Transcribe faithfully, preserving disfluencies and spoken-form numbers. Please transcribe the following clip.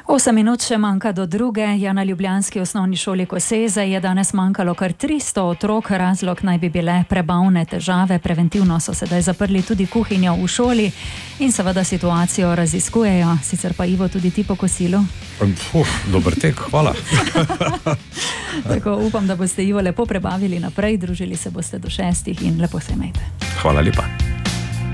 Osem minut še manjka do druge. Ja, na ljubljanski osnovni šoli Koseze je danes manjkalo kar tristo otrok. Razlog naj bi bile prebavne težave. Preventivno so sedaj zaprli tudi kuhinjo v šoli in seveda situacijo raziskujejo. Sicer pa, Ivo, tudi ti po kosilu. Uf, dober tek, hvala. Tako, upam, da boste, Ivo, lepo prebavili naprej. Družili se boste do šestih in lepo se imejte. Hvala lepa.